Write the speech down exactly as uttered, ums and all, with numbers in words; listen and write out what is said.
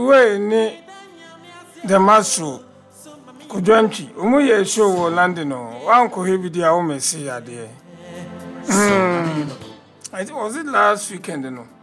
we ni the maso kudwanchi omu ye show wo London o wan ko hebidi a wo mesi ade. Hmm. I think was it last weekend no.